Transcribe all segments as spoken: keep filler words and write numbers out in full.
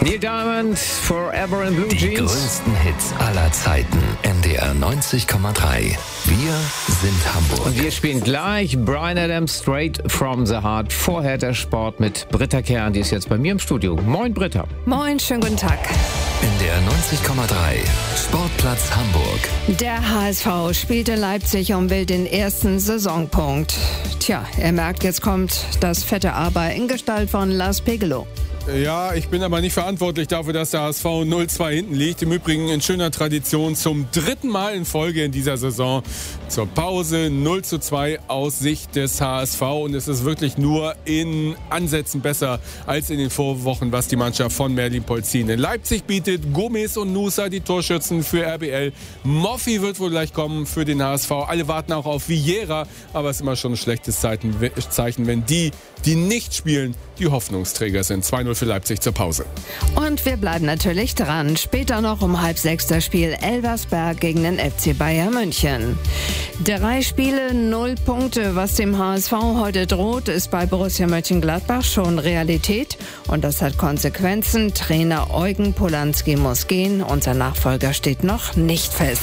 Neil Diamond, Forever in Blue Jeans. Die größten Hits aller Zeiten. N D R neunzig Komma drei. Wir sind Hamburg. Und wir spielen gleich Bryan Adams, Straight from the Heart. Vorher der Sport mit Britta Kern, die ist jetzt bei mir im Studio. Moin Britta. Moin, schönen guten Tag. N D R neunzig Komma drei. Sportplatz Hamburg. Der H S V spielt in Leipzig und will den ersten Saisonpunkt. Tja, er merkt, jetzt kommt das fette Aber in Gestalt von Lars Pegelow. Ja, ich bin aber nicht verantwortlich dafür, dass der H S V null zwei hinten liegt. Im Übrigen in schöner Tradition zum dritten Mal in Folge in dieser Saison. Zur Pause null zu zwei aus Sicht des H S V. Und es ist wirklich nur in Ansätzen besser als in den Vorwochen, was die Mannschaft von Merlin Polzin in Leipzig bietet. Gomez und Nusa, die Torschützen für R B L. Moffi wird wohl gleich kommen für den H S V. Alle warten auch auf Vieira. Aber es ist immer schon ein schlechtes Zeichen, wenn die, die nicht spielen, die Hoffnungsträger sind. zwei null für Leipzig zur Pause. Und wir bleiben natürlich dran. Später noch um halb sechs das Spiel Elversberg gegen den F C Bayern München. Drei Spiele, null Punkte. Was dem H S V heute droht, ist bei Borussia Mönchengladbach schon Realität. Und das hat Konsequenzen. Trainer Eugen Polanski muss gehen. Unser Nachfolger steht noch nicht fest.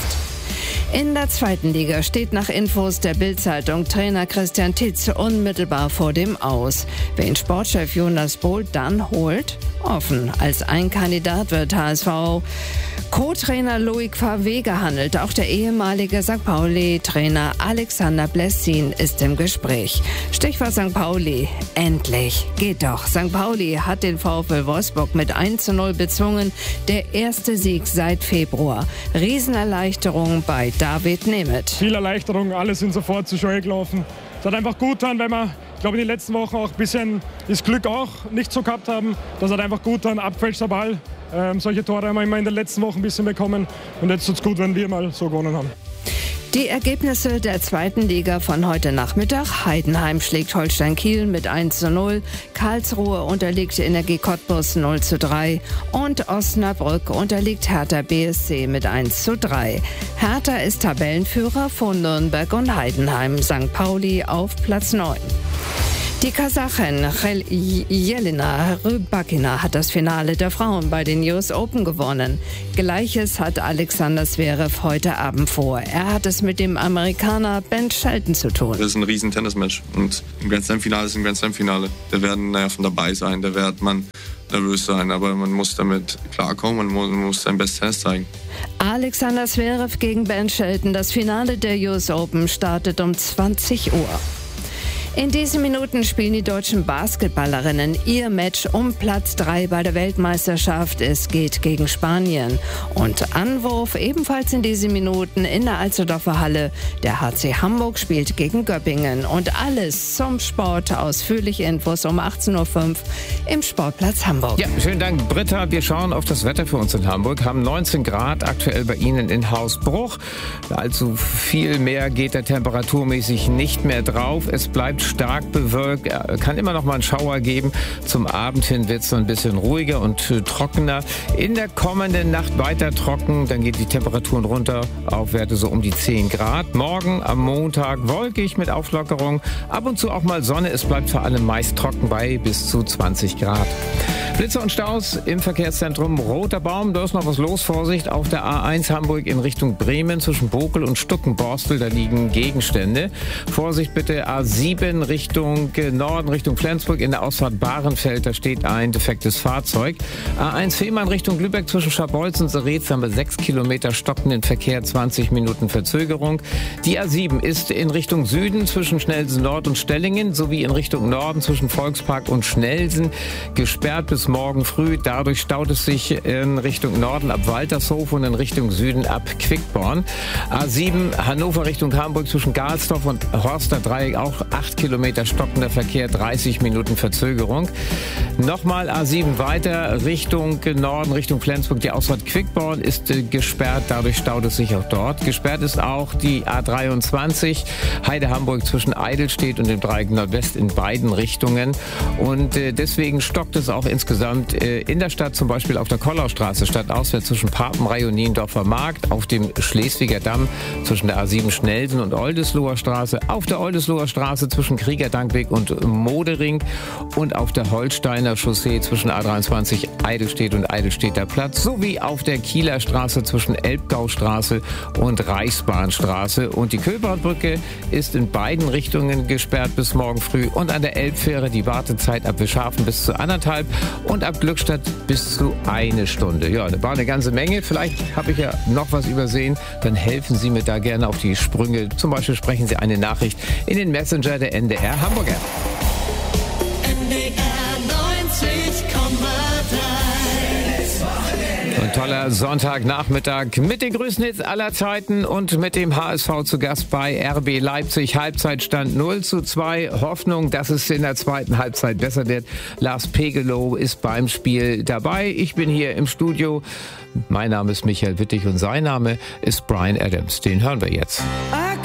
In der zweiten Liga steht nach Infos der Bild-Zeitung Trainer Christian Titz unmittelbar vor dem Aus. Wen Sportchef Jonas Bold dann holt? Offen. Als ein Kandidat wird H S V Co-Trainer Loic Favre gehandelt. Auch der ehemalige Sankt Pauli-Trainer Alexander Blessin ist im Gespräch. Stichwort Sankt Pauli. Endlich. Geht doch. Sankt Pauli hat den VfL Wolfsburg mit eins zu null bezwungen. Der erste Sieg seit Februar. Riesenerleichterung bei David Nemeth. Viel Erleichterung, alle sind sofort zur Scheu gelaufen. Es hat einfach gut getan, weil wir, ich glaube, in den letzten Wochen auch ein bisschen das Glück auch nicht so gehabt haben. Das hat einfach gut getan, abgefälschter Ball. Ähm, solche Tore haben wir immer in den letzten Wochen ein bisschen bekommen. Und jetzt tut es gut, wenn wir mal so gewonnen haben. Die Ergebnisse der zweiten Liga von heute Nachmittag. Heidenheim schlägt Holstein Kiel mit eins zu null. Karlsruhe unterliegt Energie Cottbus null zu drei. Und Osnabrück unterliegt Hertha B S C mit eins zu drei. Hertha ist Tabellenführer vor Nürnberg und Heidenheim. Sankt Pauli auf Platz neun. Die Kasachin Jelena Rybakina hat das Finale der Frauen bei den U S Open gewonnen. Gleiches hat Alexander Zverev heute Abend vor. Er hat es mit dem Amerikaner Ben Shelton zu tun. Das ist ein riesen Tennismatch und ein Grand Slam-Finale ist ein Grand Slam-Finale. Da werden Nerven dabei sein, da wird man nervös sein, aber man muss damit klarkommen, man muss, man muss sein bestes Tennis zeigen. Alexander Zverev gegen Ben Shelton. Das Finale der U S Open startet um zwanzig Uhr. In diesen Minuten spielen die deutschen Basketballerinnen ihr Match um Platz drei bei der Weltmeisterschaft. Es geht gegen Spanien. Und Anwurf ebenfalls in diesen Minuten in der Alsterdorfer Halle. Der H C Hamburg spielt gegen Göppingen. Und alles zum Sport. Ausführliche Infos um achtzehn Uhr fünf im Sportplatz Hamburg. Ja, vielen Dank, Britta. Wir schauen auf das Wetter für uns in Hamburg. Haben neunzehn Grad aktuell bei Ihnen in Hausbruch. Allzu viel mehr geht der temperaturmäßig nicht mehr drauf. Es bleibt stark bewölkt, kann immer noch mal einen Schauer geben. Zum Abend hin wird es so ein bisschen ruhiger und äh, trockener. In der kommenden Nacht weiter trocken, dann geht die Temperaturen runter auf Werte so um die zehn Grad. Morgen am Montag wolkig mit Auflockerung, ab und zu auch mal Sonne. Es bleibt vor allem meist trocken bei bis zu zwanzig Grad. Blitze und Staus im Verkehrszentrum Roter Baum, da ist noch was los. Vorsicht auf der A eins Hamburg in Richtung Bremen zwischen Bokel und Stuckenborstel, da liegen Gegenstände. Vorsicht bitte A sieben Richtung Norden, Richtung Flensburg in der Ausfahrt Bahrenfeld, da steht ein defektes Fahrzeug. A eins Fehmarn Richtung Lübeck zwischen Scharbeutz und Seretz haben wir sechs Kilometer stockenden Verkehr, zwanzig Minuten Verzögerung. Die A sieben ist in Richtung Süden zwischen Schnelsen Nord und Stellingen sowie in Richtung Norden zwischen Volkspark und Schnelsen gesperrt bis morgen früh. Dadurch staut es sich in Richtung Norden ab Waltershof und in Richtung Süden ab Quickborn. A sieben Hannover Richtung Hamburg zwischen Galsdorf und Horster Dreieck auch acht Kilometer stockender Verkehr, dreißig Minuten Verzögerung. Nochmal A sieben weiter Richtung Norden, Richtung Flensburg. Die Ausfahrt Quickborn ist äh, gesperrt, dadurch staut es sich auch dort. Gesperrt ist auch die A dreiundzwanzig Heide Hamburg zwischen Eidelstedt und dem Dreieck Nordwest in beiden Richtungen. Und äh, deswegen stockt es auch insgesamt insgesamt. In der Stadt zum Beispiel auf der Kollaustraße stadtauswärts zwischen Papenrey und Niendorfer Markt, auf dem Schleswiger Damm zwischen der A sieben Schnellsen und Oldesloher Straße, auf der Oldesloher Straße zwischen Kriegerdankweg und Modering und auf der Holsteiner Chaussee zwischen A dreiundzwanzig Eidelstedt und Eidelstedter Platz sowie auf der Kieler Straße zwischen Elbgaustraße und Reichsbahnstraße. Und die Köhlbrandbrücke ist in beiden Richtungen gesperrt bis morgen früh und an der Elbfähre die Wartezeit ab Wischhafen bis zu anderthalb und ab Glückstadt bis zu eine Stunde. Ja, da war eine ganze Menge. Vielleicht habe ich ja noch was übersehen. Dann helfen Sie mir da gerne auf die Sprünge. Zum Beispiel sprechen Sie eine Nachricht in den Messenger der N D R Hamburger. N D R neunzig Komma drei. Ein toller Sonntagnachmittag mit den größten Hits aller Zeiten und mit dem H S V zu Gast bei R B Leipzig. Halbzeitstand null zu zwei. Hoffnung, dass es in der zweiten Halbzeit besser wird. Lars Pegelow ist beim Spiel dabei. Ich bin hier im Studio. Mein Name ist Michael Wittig und sein Name ist Bryan Adams. Den hören wir jetzt.